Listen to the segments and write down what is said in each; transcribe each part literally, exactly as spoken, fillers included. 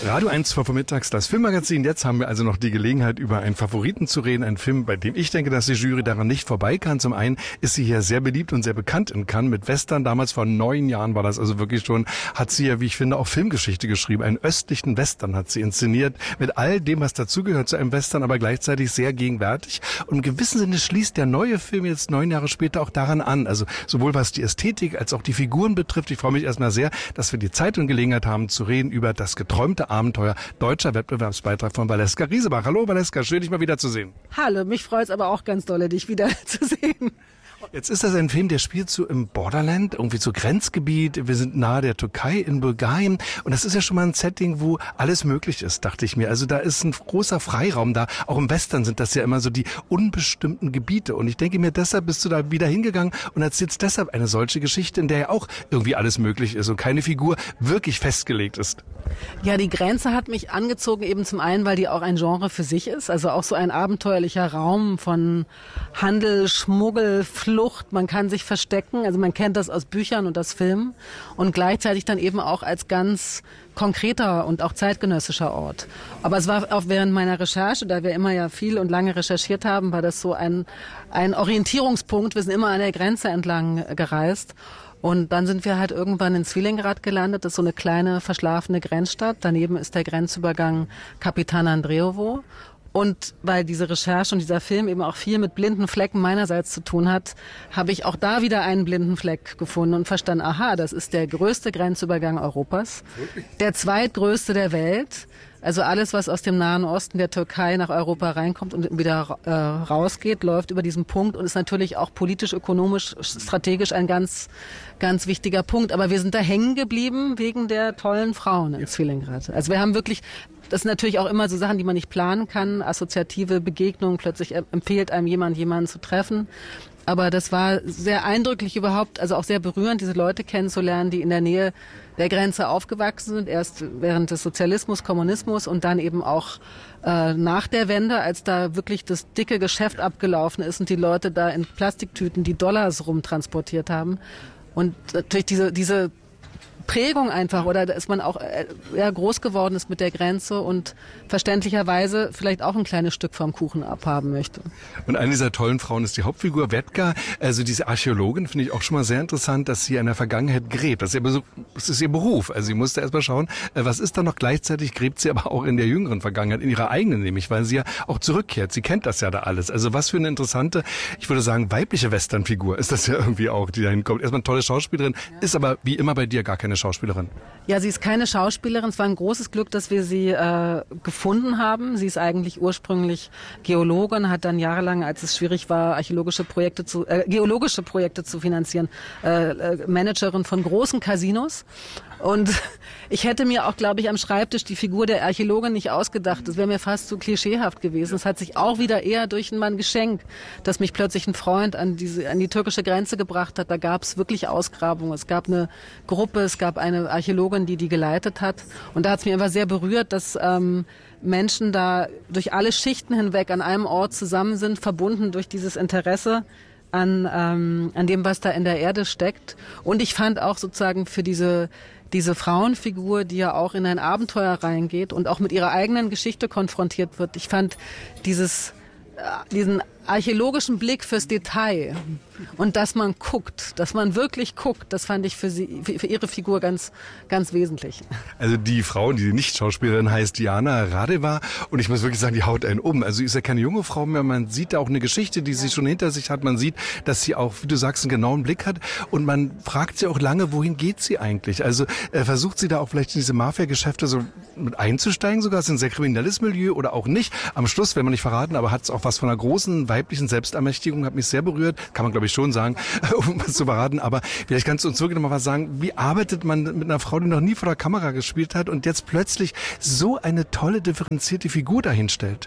Radio eins vormittags, das Filmmagazin. Jetzt haben wir also noch die Gelegenheit, über einen Favoriten zu reden. Ein Film, bei dem ich denke, dass die Jury daran nicht vorbei kann. Zum einen ist sie hier sehr beliebt und sehr bekannt in Cannes mit Western. Damals vor neun Jahren war das also wirklich schon, hat sie ja, wie ich finde, auch Filmgeschichte geschrieben. Einen östlichen Western hat sie inszeniert mit all dem, was dazugehört zu einem Western, aber gleichzeitig sehr gegenwärtig. Und im gewissen Sinne schließt der neue Film jetzt neun Jahre später auch daran an. Also sowohl was die Ästhetik als auch die Figuren betrifft. Ich freue mich erstmal sehr, dass wir die Zeit und Gelegenheit haben zu reden über das geträumte Abenteuer, deutscher Wettbewerbsbeitrag von Valeska Riesebach. Hallo Valeska, schön dich mal wieder zu sehen. Hallo, mich freut es aber auch ganz dolle, dich wieder zu sehen. Jetzt ist das ein Film, der spielt so im Borderland, irgendwie so Grenzgebiet. Wir sind nahe der Türkei in Bulgarien. Und das ist ja schon mal ein Setting, wo alles möglich ist, dachte ich mir. Also da ist ein großer Freiraum da. Auch im Western sind das ja immer so die unbestimmten Gebiete. Und ich denke mir, deshalb bist du da wieder hingegangen und erzählst deshalb eine solche Geschichte, in der ja auch irgendwie alles möglich ist und keine Figur wirklich festgelegt ist. Ja, die Grenze hat mich angezogen, eben zum einen, weil die auch ein Genre für sich ist. Also auch so ein abenteuerlicher Raum von Handel, Schmuggel, Flucht, man kann sich verstecken, also man kennt das aus Büchern und aus Filmen und gleichzeitig dann eben auch als ganz konkreter und auch zeitgenössischer Ort. Aber es war auch während meiner Recherche, da wir immer ja viel und lange recherchiert haben, war das so ein, ein Orientierungspunkt. Wir sind immer an der Grenze entlang gereist. Und dann sind wir halt irgendwann in Svilengrad gelandet. Das ist so eine kleine, verschlafene Grenzstadt. Daneben ist der Grenzübergang Kapitan Andrejewo. Und weil diese Recherche und dieser Film eben auch viel mit blinden Flecken meinerseits zu tun hat, habe ich auch da wieder einen blinden Fleck gefunden und verstanden, aha, das ist der größte Grenzübergang Europas, der zweitgrößte der Welt. Also alles, was aus dem Nahen Osten der Türkei nach Europa reinkommt und wieder äh, rausgeht, läuft über diesen Punkt und ist natürlich auch politisch, ökonomisch, strategisch ein ganz, ganz wichtiger Punkt. Aber wir sind da hängen geblieben wegen der tollen Frauen in Svilengrad. Also wir haben wirklich, das sind natürlich auch immer so Sachen, die man nicht planen kann, assoziative Begegnungen, plötzlich empfiehlt einem jemand, jemanden zu treffen. Aber das war sehr eindrücklich überhaupt, also auch sehr berührend, diese Leute kennenzulernen, die in der Nähe der Grenze aufgewachsen sind, erst während des Sozialismus, Kommunismus und dann eben auch äh, nach der Wende, als da wirklich das dicke Geschäft abgelaufen ist und die Leute da in Plastiktüten die Dollars rumtransportiert haben. Und natürlich diese, diese Prägung einfach, oder dass man auch ja, groß geworden ist mit der Grenze und verständlicherweise vielleicht auch ein kleines Stück vom Kuchen abhaben möchte. Und eine dieser tollen Frauen ist die Hauptfigur Vetka, also diese Archäologin, finde ich auch schon mal sehr interessant, dass sie in der Vergangenheit gräbt. Das ist ihr, das ist ihr Beruf. Also sie musste erst mal schauen, was ist da noch. Gleichzeitig gräbt sie aber auch in der jüngeren Vergangenheit, in ihrer eigenen nämlich, weil sie ja auch zurückkehrt. Sie kennt das ja da alles. Also was für eine interessante, ich würde sagen, weibliche Westernfigur ist das ja irgendwie auch, die da hinkommt. Erstmal eine tolle Schauspielerin, ja. Ist aber wie immer bei dir gar keine Schauspielerin. Ja, sie ist keine Schauspielerin. Es war ein großes Glück, dass wir sie äh, gefunden haben. Sie ist eigentlich ursprünglich Geologin, hat dann jahrelang, als es schwierig war, archäologische Projekte zu, äh, geologische Projekte zu finanzieren, äh, äh, Managerin von großen Casinos. Und ich hätte mir auch, glaube ich, am Schreibtisch die Figur der Archäologin nicht ausgedacht. Das wäre mir fast zu klischeehaft gewesen. Es hat sich auch wieder eher durch ein Geschenk, dass mich plötzlich ein Freund an diese, an die türkische Grenze gebracht hat. Da gab es wirklich Ausgrabungen. Es gab eine Gruppe, es gab eine Archäologin, die die geleitet hat. Und da hat es mich einfach sehr berührt, dass ähm, Menschen da durch alle Schichten hinweg an einem Ort zusammen sind, verbunden durch dieses Interesse an, ähm, an dem, was da in der Erde steckt. Und ich fand auch sozusagen für diese diese Frauenfigur, die ja auch in ein Abenteuer reingeht und auch mit ihrer eigenen Geschichte konfrontiert wird. Ich fand dieses, äh, diesen archäologischen Blick fürs Detail und dass man guckt, dass man wirklich guckt, das fand ich für sie, für ihre Figur ganz, ganz wesentlich. Also die Frau, die nicht Schauspielerin heißt, Diana Radeva, und ich muss wirklich sagen, die haut einen um. Also sie ist ja keine junge Frau mehr, man sieht da auch eine Geschichte, die sie schon hinter sich hat, man sieht, dass sie auch, wie du sagst, einen genauen Blick hat und man fragt sie auch lange, wohin geht sie eigentlich? Also äh, versucht sie da auch vielleicht in diese Mafia-Geschäfte so mit einzusteigen sogar, ist ein sehr kriminelles Milieu oder auch nicht. Am Schluss, wenn man nicht verraten, aber hat es auch was von einer großen weiblichen Selbstermächtigung, hat mich sehr berührt, kann man glaube ich schon sagen, um was zu verraten, aber vielleicht kannst du uns wirklich noch mal was sagen, wie arbeitet man mit einer Frau, die noch nie vor der Kamera gespielt hat und jetzt plötzlich so eine tolle, differenzierte Figur dahinstellt?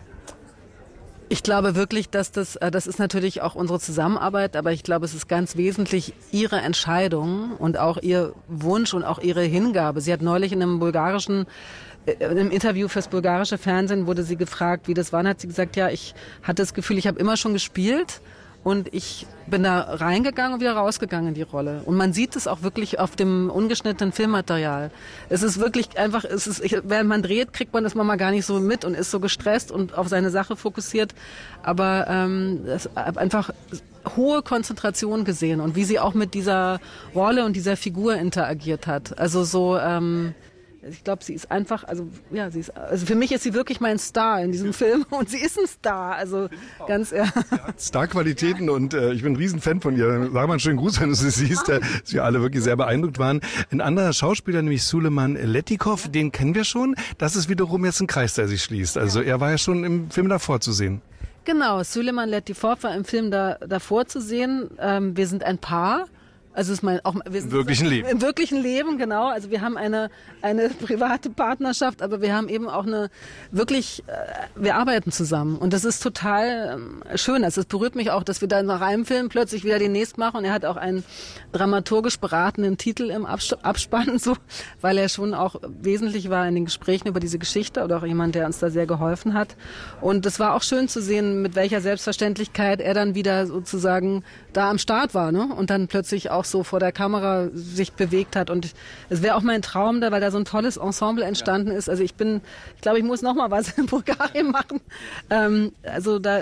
Ich glaube wirklich, dass das, das ist natürlich auch unsere Zusammenarbeit, aber ich glaube, es ist ganz wesentlich ihre Entscheidung und auch ihr Wunsch und auch ihre Hingabe. Sie hat neulich in einem bulgarischen Im Interview fürs bulgarische Fernsehen wurde sie gefragt, wie das war, und hat sie gesagt, ja, ich hatte das Gefühl, ich habe immer schon gespielt Und ich bin da reingegangen und wieder rausgegangen in die Rolle. Und man sieht es auch wirklich auf dem ungeschnittenen Filmmaterial. Es ist wirklich einfach, es ist, ich, während man dreht, kriegt man das manchmal gar nicht so mit und ist so gestresst und auf seine Sache fokussiert. Aber ähm, es einfach hohe Konzentration gesehen und wie sie auch mit dieser Rolle und dieser Figur interagiert hat. Also so, ähm, ich glaube, sie ist einfach, also ja, sie ist, also für mich ist sie wirklich mein Star in diesem Film und sie ist ein Star, also ganz ja. Star-Qualitäten und äh, ich bin ein Riesenfan von ihr. Sag mal einen schönen Gruß, wenn du sie siehst, äh, dass wir alle wirklich sehr beeindruckt waren. Ein anderer Schauspieler, nämlich Suleyman Letikov, den kennen wir schon. Das ist wiederum jetzt ein Kreis, der sich schließt. Also er war ja schon im Film davor zu sehen. Genau, Suleyman Letikov war im Film da, davor zu sehen. Ähm, wir sind ein Paar. Also ist mein auch wir sind im wirklichen Leben. Im wirklichen Leben, genau. Also wir haben eine eine private Partnerschaft, aber wir haben eben auch eine wirklich, äh, wir arbeiten zusammen und das ist total ähm, schön. Also es berührt mich auch, dass wir dann nach einem Film plötzlich wieder den nächsten machen und er hat auch einen dramaturgisch beratenden Titel im Abs- Abspann, so, weil er schon auch wesentlich war in den Gesprächen über diese Geschichte oder auch jemand, der uns da sehr geholfen hat. Und es war auch schön zu sehen, mit welcher Selbstverständlichkeit er dann wieder sozusagen da am Start war, ne? Und dann plötzlich auch so vor der Kamera sich bewegt hat. Und es wäre auch mein Traum da, weil da so ein tolles Ensemble entstanden ist. Also ich bin, ich glaube, ich muss noch mal was in Bulgarien machen. Ähm, also da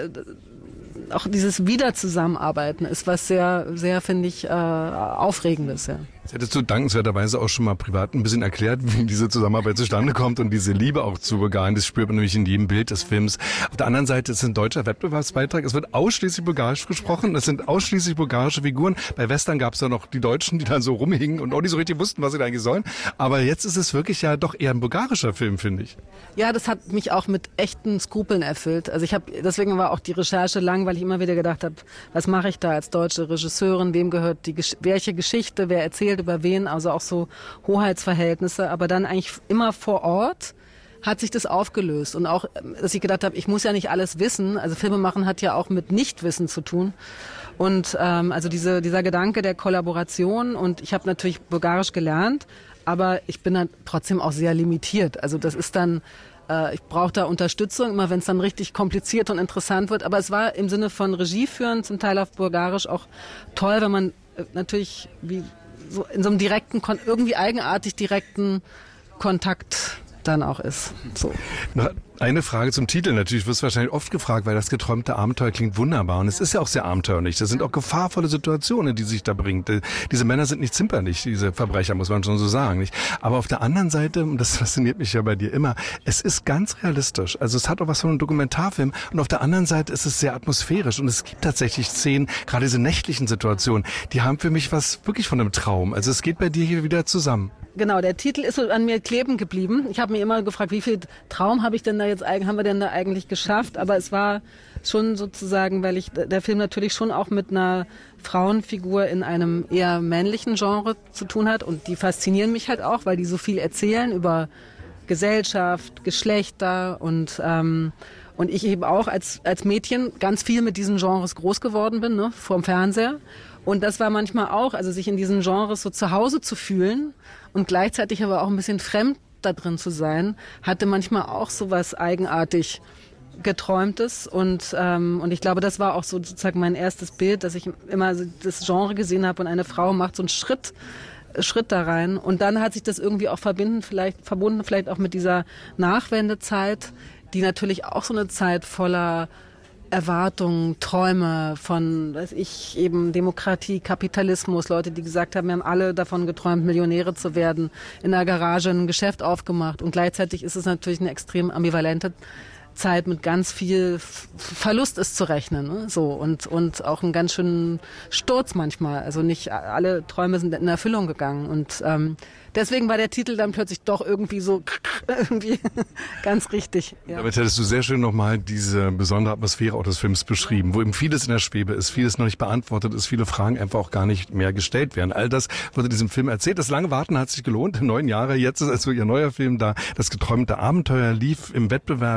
auch dieses Wiederzusammenarbeiten ist was sehr, sehr, finde ich, äh, Aufregendes, ja. Das hättest du dankenswerterweise auch schon mal privat ein bisschen erklärt, wie diese Zusammenarbeit zustande kommt und diese Liebe auch zu Bulgarien. Das spürt man nämlich in jedem Bild des Films. Auf der anderen Seite ist es ein deutscher Wettbewerbsbeitrag. Es wird ausschließlich bulgarisch gesprochen. Es sind ausschließlich bulgarische Figuren. Bei Western gab es ja noch die Deutschen, die dann so rumhingen und auch nicht so richtig wussten, was sie da eigentlich sollen. Aber jetzt ist es wirklich ja doch eher ein bulgarischer Film, finde ich. Ja, das hat mich auch mit echten Skrupeln erfüllt. Also ich habe, deswegen war auch die Recherche lang, weil ich immer wieder gedacht habe, was mache ich da als deutsche Regisseurin? Wem gehört die, welche Geschichte? Wer erzählt über wen, also auch so Hoheitsverhältnisse, aber dann eigentlich immer vor Ort hat sich das aufgelöst und auch, dass ich gedacht habe, ich muss ja nicht alles wissen, also Filme machen hat ja auch mit Nichtwissen zu tun und ähm, also diese, dieser Gedanke der Kollaboration und ich habe natürlich Bulgarisch gelernt, aber ich bin dann trotzdem auch sehr limitiert, also das ist dann ich brauche da Unterstützung, immer wenn es dann richtig kompliziert und interessant wird. Aber es war im Sinne von Regie führen, zum Teil auf Bulgarisch auch toll, wenn man natürlich wie so in so einem direkten, irgendwie eigenartig direkten Kontakt dann auch ist. So. Eine Frage zum Titel. Natürlich wirst du wahrscheinlich oft gefragt, weil das geträumte Abenteuer klingt wunderbar. Und es ist ja auch sehr abenteuerlich. Das sind auch gefahrvolle Situationen, die sich da bringt. Diese Männer sind nicht zimperlich, diese Verbrecher, muss man schon so sagen. Nicht? Aber auf der anderen Seite, und das fasziniert mich ja bei dir immer, es ist ganz realistisch. Also es hat auch was von einem Dokumentarfilm. Und auf der anderen Seite ist es sehr atmosphärisch. Und es gibt tatsächlich Szenen, gerade diese nächtlichen Situationen, die haben für mich was wirklich von einem Traum. Also es geht bei dir hier wieder zusammen. Genau, der Titel ist so an mir kleben geblieben. Ich habe mir immer gefragt, wie viel Traum habe ich denn da jetzt eigentlich, haben wir denn da eigentlich geschafft? Aber es war schon sozusagen, weil ich der Film natürlich schon auch mit einer Frauenfigur in einem eher männlichen Genre zu tun hat und die faszinieren mich halt auch, weil die so viel erzählen über Gesellschaft, Geschlechter und ähm, und ich eben auch als als Mädchen ganz viel mit diesen Genres groß geworden bin, ne, vorm Fernseher. Und das war manchmal auch, also sich in diesen Genres so zu Hause zu fühlen und gleichzeitig aber auch ein bisschen fremd da drin zu sein, hatte manchmal auch so was eigenartig Geträumtes und ähm, und ich glaube, das war auch so sozusagen mein erstes Bild, dass ich immer das Genre gesehen habe und eine Frau macht so einen Schritt Schritt da rein und dann hat sich das irgendwie auch verbinden, vielleicht verbunden vielleicht auch mit dieser Nachwendezeit, die natürlich auch so eine Zeit voller Erwartungen, Träume von, weiß ich, eben Demokratie, Kapitalismus, Leute, die gesagt haben, wir haben alle davon geträumt, Millionäre zu werden, in der Garage ein Geschäft aufgemacht und gleichzeitig ist es natürlich eine extrem ambivalente Zeit mit ganz viel Verlust ist zu rechnen, ne? So und und auch einen ganz schönen Sturz manchmal. Also nicht alle Träume sind in Erfüllung gegangen und ähm, deswegen war der Titel dann plötzlich doch irgendwie so irgendwie ganz richtig. Ja. Damit hättest du sehr schön nochmal diese besondere Atmosphäre auch des Films beschrieben, wo eben vieles in der Schwebe ist, vieles noch nicht beantwortet ist, viele Fragen einfach auch gar nicht mehr gestellt werden. All das wurde in diesem Film erzählt. Das lange Warten hat sich gelohnt. Neun Jahre, jetzt ist also ihr neuer Film da. Das geträumte Abenteuer lief im Wettbewerb